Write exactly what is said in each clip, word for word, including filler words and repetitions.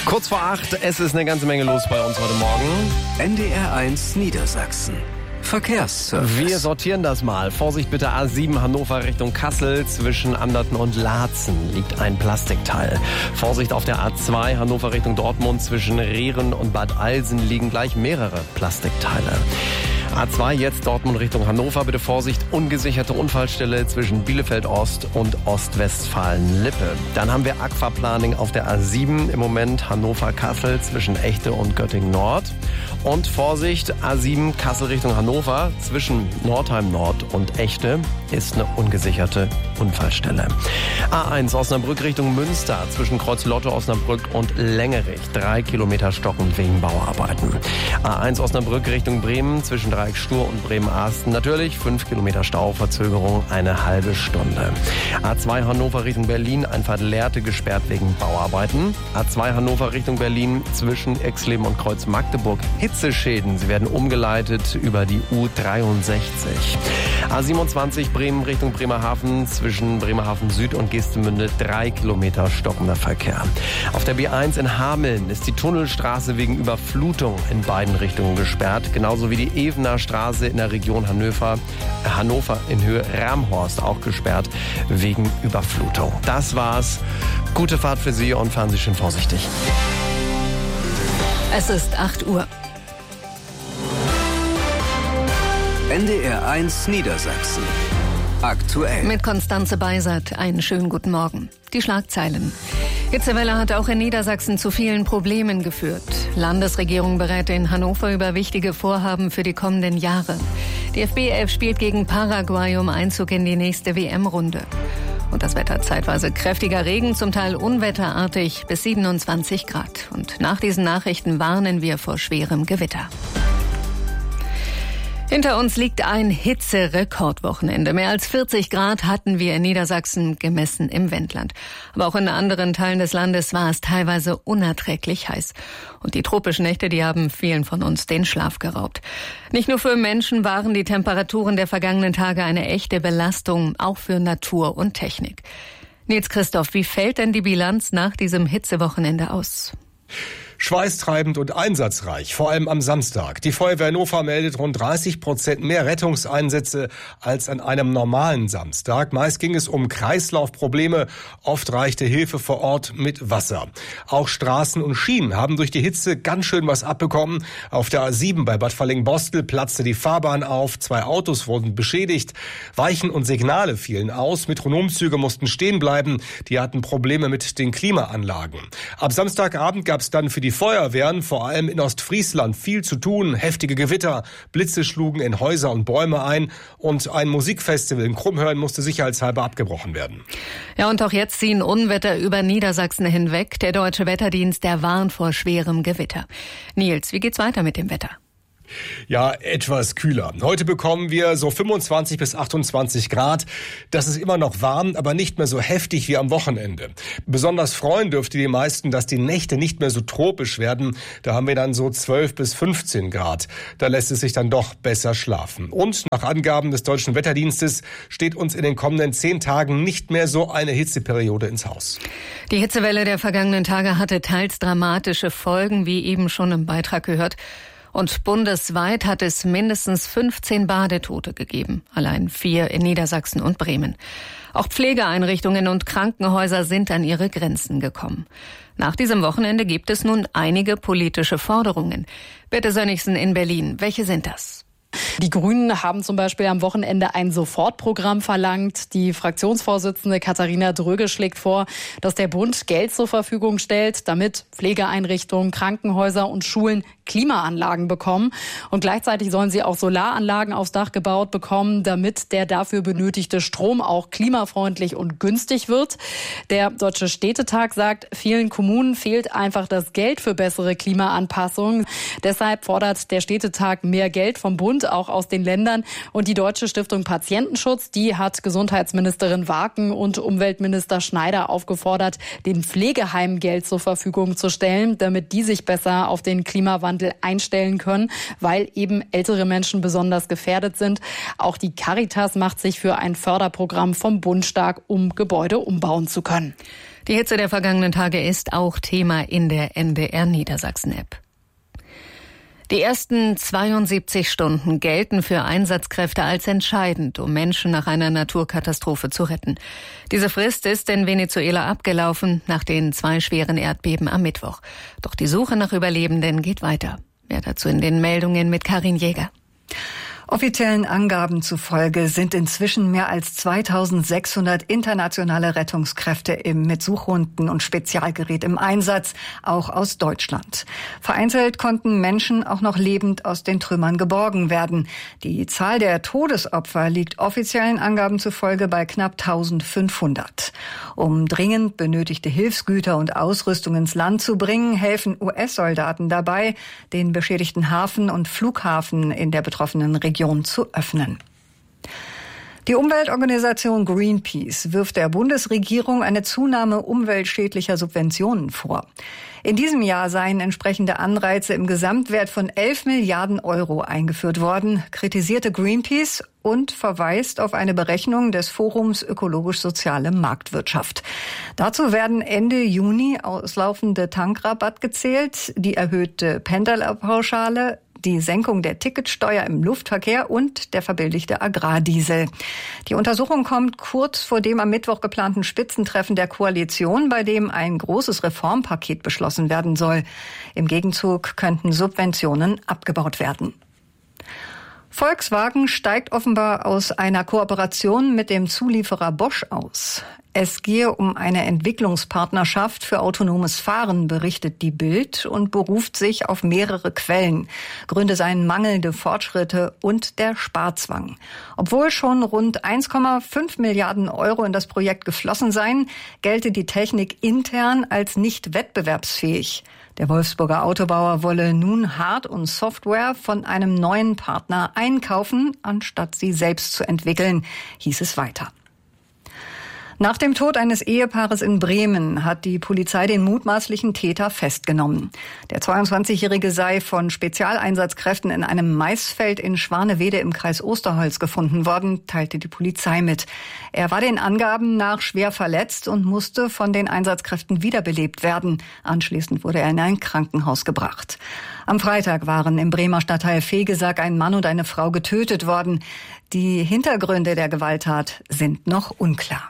Kurz vor acht, es ist eine ganze Menge los bei uns heute Morgen. N D R eins Niedersachsen. Verkehrsservice. Wir sortieren das mal. Vorsicht bitte, A sieben Hannover Richtung Kassel. Zwischen Anderten und Laatzen liegt ein Plastikteil. Vorsicht auf der A zwei Hannover Richtung Dortmund. Zwischen Rehren und Bad Alsen liegen gleich mehrere Plastikteile. A zwei jetzt Dortmund Richtung Hannover. Bitte Vorsicht, ungesicherte Unfallstelle zwischen Bielefeld Ost und Ostwestfalen-Lippe. Dann haben wir Aquaplaning auf der A sieben im Moment Hannover-Kassel zwischen Echte und Göttingen Nord. Und Vorsicht, A sieben Kassel Richtung Hannover zwischen Nordheim Nord und Echte ist eine ungesicherte Unfallstelle. A eins Osnabrück Richtung Münster zwischen Kreuz-Lotto Osnabrück und Längerich. Drei Kilometer stockend wegen Bauarbeiten. A eins Osnabrück Richtung Bremen zwischen Dreieck-Stur und Bremen-Arsten. Natürlich fünf Kilometer Stau, Verzögerung eine halbe Stunde. A zwei Hannover Richtung Berlin, Einfahrt Lehrte gesperrt wegen Bauarbeiten. A zwei Hannover Richtung Berlin zwischen Exleben und Kreuz Magdeburg. Hitzeschäden, sie werden umgeleitet über die U dreiundsechzig. A siebenundzwanzig Bremen Richtung Bremerhaven zwischen Bremerhaven Süd und Geestemünde drei Kilometer stockender Verkehr. Auf der B eins in Hameln ist die Tunnelstraße wegen Überflutung in beiden Richtungen gesperrt, genauso wie die Evener Straße in der Region Hannover, Hannover in Höhe Ramhorst auch gesperrt wegen Überflutung. Das war's. Gute Fahrt für Sie und fahren Sie schön vorsichtig. Es ist acht Uhr. N D R eins Niedersachsen. Aktuell. Mit Konstanze Beisert einen schönen guten Morgen. Die Schlagzeilen. Hitzewelle hat auch in Niedersachsen zu vielen Problemen geführt. Landesregierung berät in Hannover über wichtige Vorhaben für die kommenden Jahre. Die F B elf spielt gegen Paraguay um Einzug in die nächste W M-Runde. Und das Wetter zeitweise kräftiger Regen, zum Teil unwetterartig bis siebenundzwanzig Grad. Und nach diesen Nachrichten warnen wir vor schwerem Gewitter. Hinter uns liegt ein Hitze-Rekordwochenende. Mehr als vierzig Grad hatten wir in Niedersachsen gemessen im Wendland. Aber auch in anderen Teilen des Landes war es teilweise unerträglich heiß. Und die tropischen Nächte, die haben vielen von uns den Schlaf geraubt. Nicht nur für Menschen waren die Temperaturen der vergangenen Tage eine echte Belastung, auch für Natur und Technik. Nils Christoph, wie fällt denn die Bilanz nach diesem Hitzewochenende aus? Schweißtreibend und einsatzreich, vor allem am Samstag. Die Feuerwehr Hannover meldet rund dreißig Prozent mehr Rettungseinsätze als an einem normalen Samstag. Meist ging es um Kreislaufprobleme, oft reichte Hilfe vor Ort mit Wasser. Auch Straßen und Schienen haben durch die Hitze ganz schön was abbekommen. Auf der A sieben bei Bad Falling-Bostel platzte die Fahrbahn auf, zwei Autos wurden beschädigt, Weichen und Signale fielen aus, Metronomzüge mussten stehen bleiben, die hatten Probleme mit den Klimaanlagen. Ab Samstagabend gab es dann für die Feuerwehren, vor allem in Ostfriesland, viel zu tun. Heftige Gewitter, Blitze schlugen in Häuser und Bäume ein und ein Musikfestival in Krummhörn musste sicherheitshalber abgebrochen werden. Ja, und auch jetzt ziehen Unwetter über Niedersachsen hinweg. Der Deutsche Wetterdienst, der warnt vor schwerem Gewitter. Nils, wie geht's weiter mit dem Wetter? Ja, etwas kühler. Heute bekommen wir so fünfundzwanzig bis achtundzwanzig Grad. Das ist immer noch warm, aber nicht mehr so heftig wie am Wochenende. Besonders freuen dürfte die meisten, dass die Nächte nicht mehr so tropisch werden. Da haben wir dann so zwölf bis fünfzehn Grad. Da lässt es sich dann doch besser schlafen. Und nach Angaben des Deutschen Wetterdienstes steht uns in den kommenden zehn Tagen nicht mehr so eine Hitzeperiode ins Haus. Die Hitzewelle der vergangenen Tage hatte teils dramatische Folgen, wie eben schon im Beitrag gehört. Und bundesweit hat es mindestens fünfzehn Badetote gegeben, allein vier in Niedersachsen und Bremen. Auch Pflegeeinrichtungen und Krankenhäuser sind an ihre Grenzen gekommen. Nach diesem Wochenende gibt es nun einige politische Forderungen. Birte Sönnigsen in Berlin, welche sind das? Die Grünen haben zum Beispiel am Wochenende ein Sofortprogramm verlangt. Die Fraktionsvorsitzende Katharina Dröge schlägt vor, dass der Bund Geld zur Verfügung stellt, damit Pflegeeinrichtungen, Krankenhäuser und Schulen Klimaanlagen bekommen. Und gleichzeitig sollen sie auch Solaranlagen aufs Dach gebaut bekommen, damit der dafür benötigte Strom auch klimafreundlich und günstig wird. Der Deutsche Städtetag sagt, vielen Kommunen fehlt einfach das Geld für bessere Klimaanpassung. Deshalb fordert der Städtetag mehr Geld vom Bund, auch aus den Ländern. Und die Deutsche Stiftung Patientenschutz, die hat Gesundheitsministerin Waken und Umweltminister Schneider aufgefordert, den Pflegeheimen Geld zur Verfügung zu stellen, damit die sich besser auf den Klimawandel einstellen können, weil eben ältere Menschen besonders gefährdet sind. Auch die Caritas macht sich für ein Förderprogramm vom Bund stark, um Gebäude umbauen zu können. Die Hitze der vergangenen Tage ist auch Thema in der N D R Niedersachsen-App. Die ersten zweiundsiebzig Stunden gelten für Einsatzkräfte als entscheidend, um Menschen nach einer Naturkatastrophe zu retten. Diese Frist ist in Venezuela abgelaufen nach den zwei schweren Erdbeben am Mittwoch. Doch die Suche nach Überlebenden geht weiter. Mehr dazu in den Meldungen mit Karin Jäger. Offiziellen Angaben zufolge sind inzwischen mehr als zweitausendsechshundert internationale Rettungskräfte im, mit Suchhunden und Spezialgerät im Einsatz, auch aus Deutschland. Vereinzelt konnten Menschen auch noch lebend aus den Trümmern geborgen werden. Die Zahl der Todesopfer liegt offiziellen Angaben zufolge bei knapp eintausendfünfhundert. Um dringend benötigte Hilfsgüter und Ausrüstung ins Land zu bringen, helfen U S-Soldaten dabei, den beschädigten Hafen und Flughafen in der betroffenen Region zu öffnen. Die Umweltorganisation Greenpeace wirft der Bundesregierung eine Zunahme umweltschädlicher Subventionen vor. In diesem Jahr seien entsprechende Anreize im Gesamtwert von elf Milliarden Euro eingeführt worden, kritisierte Greenpeace und verweist auf eine Berechnung des Forums Ökologisch-Soziale Marktwirtschaft. Dazu werden Ende Juni auslaufende Tankrabatt gezählt, die erhöhte Pendlerpauschale, die Senkung der Ticketsteuer im Luftverkehr und der verbilligte Agrardiesel. Die Untersuchung kommt kurz vor dem am Mittwoch geplanten Spitzentreffen der Koalition, bei dem ein großes Reformpaket beschlossen werden soll. Im Gegenzug könnten Subventionen abgebaut werden. Volkswagen steigt offenbar aus einer Kooperation mit dem Zulieferer Bosch aus. Es gehe um eine Entwicklungspartnerschaft für autonomes Fahren, berichtet die Bild und beruft sich auf mehrere Quellen. Gründe seien mangelnde Fortschritte und der Sparzwang. Obwohl schon rund eins Komma fünf Milliarden Euro in das Projekt geflossen seien, gelte die Technik intern als nicht wettbewerbsfähig. Der Wolfsburger Autobauer wolle nun Hard- und Software von einem neuen Partner einkaufen, anstatt sie selbst zu entwickeln, hieß es weiter. Nach dem Tod eines Ehepaares in Bremen hat die Polizei den mutmaßlichen Täter festgenommen. Der zweiundzwanzigjährige sei von Spezialeinsatzkräften in einem Maisfeld in Schwanewede im Kreis Osterholz gefunden worden, teilte die Polizei mit. Er war den Angaben nach schwer verletzt und musste von den Einsatzkräften wiederbelebt werden. Anschließend wurde er in ein Krankenhaus gebracht. Am Freitag waren im Bremer Stadtteil Fegesack ein Mann und eine Frau getötet worden. Die Hintergründe der Gewalttat sind noch unklar.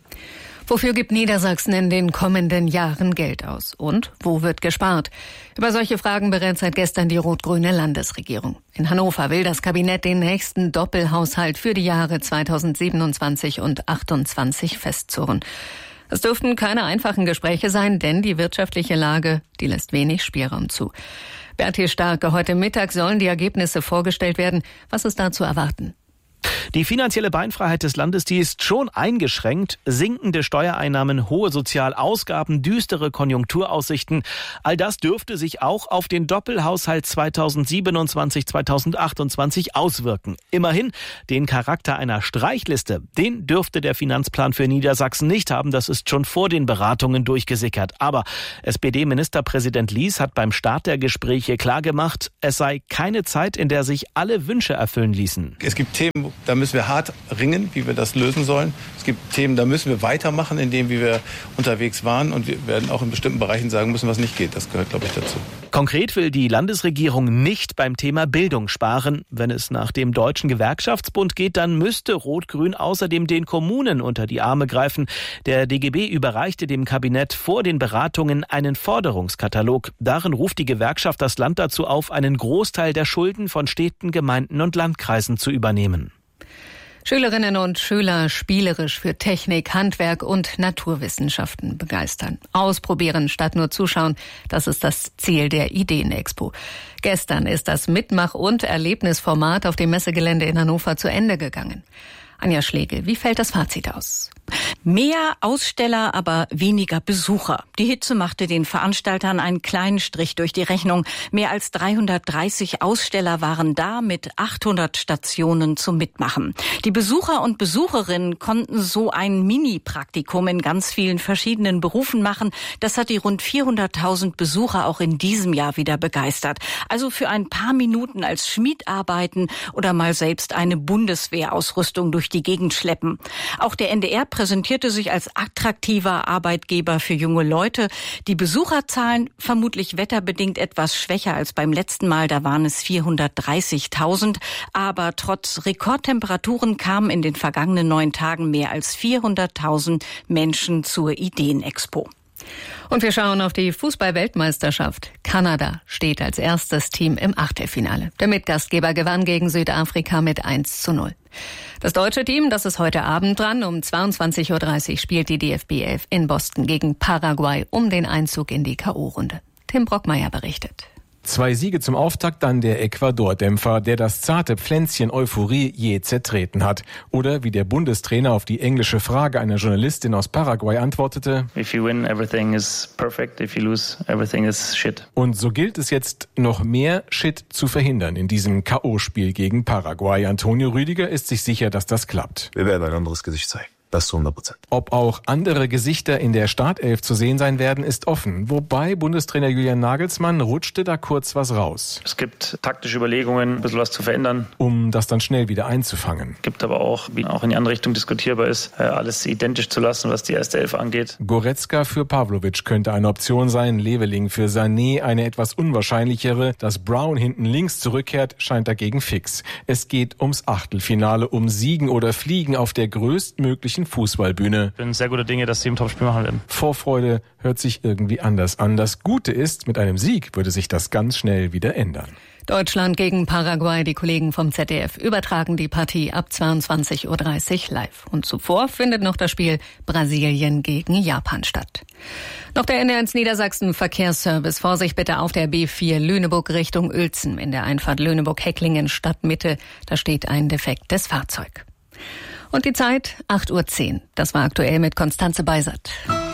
Wofür gibt Niedersachsen in den kommenden Jahren Geld aus? Und wo wird gespart? Über solche Fragen berät seit gestern die rot-grüne Landesregierung. In Hannover will das Kabinett den nächsten Doppelhaushalt für die Jahre zweitausendsiebenundzwanzig und achtundzwanzig festzurren. Es dürften keine einfachen Gespräche sein, denn die wirtschaftliche Lage, die lässt wenig Spielraum zu. Bertil Starke, heute Mittag sollen die Ergebnisse vorgestellt werden. Was ist da zu erwarten? Die finanzielle Beinfreiheit des Landes, die ist schon eingeschränkt. Sinkende Steuereinnahmen, hohe Sozialausgaben, düstere Konjunkturaussichten. All das dürfte sich auch auf den Doppelhaushalt zweitausendsiebenundzwanzig zweitausendachtundzwanzig auswirken. Immerhin, den Charakter einer Streichliste, den dürfte der Finanzplan für Niedersachsen nicht haben. Das ist schon vor den Beratungen durchgesickert. Aber S P D-Ministerpräsident Lies hat beim Start der Gespräche klargemacht, es sei keine Zeit, in der sich alle Wünsche erfüllen ließen. Es gibt Themen, da müssen wir hart ringen, wie wir das lösen sollen. Es gibt Themen, da müssen wir weitermachen, in dem, wie wir unterwegs waren. Und wir werden auch in bestimmten Bereichen sagen müssen, was nicht geht. Das gehört, glaube ich, dazu. Konkret will die Landesregierung nicht beim Thema Bildung sparen. Wenn es nach dem Deutschen Gewerkschaftsbund geht, dann müsste Rot-Grün außerdem den Kommunen unter die Arme greifen. Der D G B überreichte dem Kabinett vor den Beratungen einen Forderungskatalog. Darin ruft die Gewerkschaft das Land dazu auf, einen Großteil der Schulden von Städten, Gemeinden und Landkreisen zu übernehmen. Schülerinnen und Schüler spielerisch für Technik, Handwerk und Naturwissenschaften begeistern. Ausprobieren statt nur zuschauen, das ist das Ziel der Ideenexpo. Gestern ist das Mitmach- und Erlebnisformat auf dem Messegelände in Hannover zu Ende gegangen. Anja Schlegel, wie fällt das Fazit aus? Mehr Aussteller, aber weniger Besucher. Die Hitze machte den Veranstaltern einen kleinen Strich durch die Rechnung. Mehr als dreihundertdreißig Aussteller waren da mit achthundert Stationen zum Mitmachen. Die Besucher und Besucherinnen konnten so ein Mini-Praktikum in ganz vielen verschiedenen Berufen machen. Das hat die rund vierhunderttausend Besucher auch in diesem Jahr wieder begeistert. Also für ein paar Minuten als Schmied arbeiten oder mal selbst eine Bundeswehrausrüstung durch die Gegend schleppen. Auch der N D R präsentierte sich als attraktiver Arbeitgeber für junge Leute. Die Besucherzahlen vermutlich wetterbedingt etwas schwächer als beim letzten Mal, da waren es vierhundertdreißigtausend. Aber trotz Rekordtemperaturen kamen in den vergangenen neun Tagen mehr als vierhunderttausend Menschen zur Ideenexpo. Und wir schauen auf die Fußball-Weltmeisterschaft. Kanada steht als erstes Team im Achtelfinale. Der Mitgastgeber gewann gegen Südafrika mit eins zu null. Das deutsche Team, das ist heute Abend dran. Um zweiundzwanzig Uhr dreißig spielt die D F B elf in Boston gegen Paraguay um den Einzug in die K O-Runde. Tim Brockmeier berichtet. Zwei Siege zum Auftakt, dann der Ecuador-Dämpfer, der das zarte Pflänzchen Euphorie je zertreten hat. Oder wie der Bundestrainer auf die englische Frage einer Journalistin aus Paraguay antwortete: If you win, everything is perfect. If you lose, everything is shit. Und so gilt es jetzt, noch mehr Shit zu verhindern in diesem K O-Spiel gegen Paraguay. Antonio Rüdiger ist sich sicher, dass das klappt. Wir werden ein anderes Gesicht zeigen. Das zu hundert Prozent. Ob auch andere Gesichter in der Startelf zu sehen sein werden, ist offen. Wobei Bundestrainer Julian Nagelsmann rutschte da kurz was raus. Es gibt taktische Überlegungen, ein bisschen was zu verändern. Um das dann schnell wieder einzufangen. Es gibt aber auch, wie auch in die andere Richtung diskutierbar ist, alles identisch zu lassen, was die erste Elf angeht. Goretzka für Pavlovic könnte eine Option sein, Leveling für Sané eine etwas unwahrscheinlichere. Dass Brown hinten links zurückkehrt, scheint dagegen fix. Es geht ums Achtelfinale, um Siegen oder Fliegen auf der größtmöglichen Fußballbühne. Ich bin sehr guter Dinge, dass sie im Topspiel machen werden. Vorfreude hört sich irgendwie anders an. Das Gute ist, mit einem Sieg würde sich das ganz schnell wieder ändern. Deutschland gegen Paraguay. Die Kollegen vom Z D F übertragen die Partie ab zweiundzwanzig Uhr dreißig live. Und zuvor findet noch das Spiel Brasilien gegen Japan statt. Noch der N eins Niedersachsen Verkehrsservice. Vorsicht bitte auf der B vier Lüneburg Richtung Uelzen. In der Einfahrt Lüneburg-Hecklingen Stadtmitte. Da steht ein defektes Fahrzeug. Und die Zeit acht Uhr zehn. Das war aktuell mit Konstanze Beisert.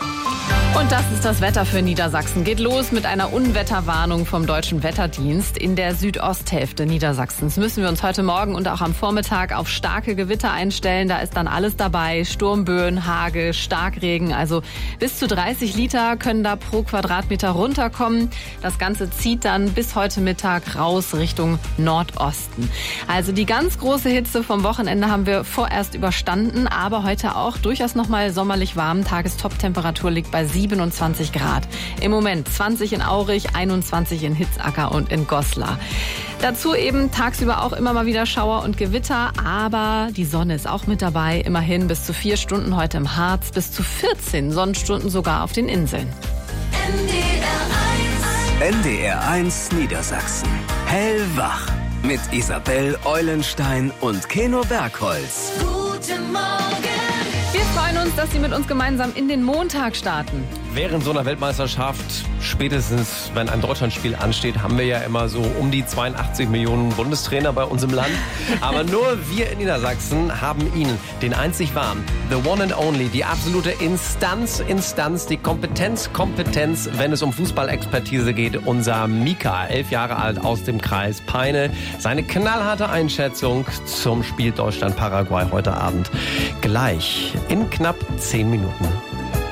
Und das ist das Wetter für Niedersachsen. Geht los mit einer Unwetterwarnung vom Deutschen Wetterdienst. In der Südosthälfte Niedersachsens müssen wir uns heute Morgen und auch am Vormittag auf starke Gewitter einstellen. Da ist dann alles dabei. Sturmböen, Hagel, Starkregen. Also bis zu dreißig Liter können da pro Quadratmeter runterkommen. Das Ganze zieht dann bis heute Mittag raus Richtung Nordosten. Also die ganz große Hitze vom Wochenende haben wir vorerst überstanden. Aber heute auch durchaus nochmal sommerlich warm. Tagestoptemperatur liegt bei siebenundzwanzig Grad. Im Moment zwanzig in Aurich, einundzwanzig in Hitzacker und in Goslar. Dazu eben tagsüber auch immer mal wieder Schauer und Gewitter, aber die Sonne ist auch mit dabei. Immerhin bis zu vier Stunden heute im Harz, bis zu vierzehn Sonnenstunden sogar auf den Inseln. N D R eins Niedersachsen. Hellwach mit Isabel Eulenstein und Keno Bergholz. Guten Morgen. Wir freuen uns, dass Sie mit uns gemeinsam in den Montag starten. Während so einer Weltmeisterschaft, spätestens wenn ein Deutschlandspiel ansteht, haben wir ja immer so um die zweiundachtzig Millionen Bundestrainer bei uns im Land. Aber nur wir in Niedersachsen haben ihn, den einzig wahren, the one and only, die absolute Instanz, Instanz, die Kompetenz, Kompetenz, wenn es um Fußballexpertise geht. Unser Mika, elf Jahre alt, aus dem Kreis Peine. Seine knallharte Einschätzung zum Spiel Deutschland-Paraguay heute Abend. Gleich in knapp zehn Minuten.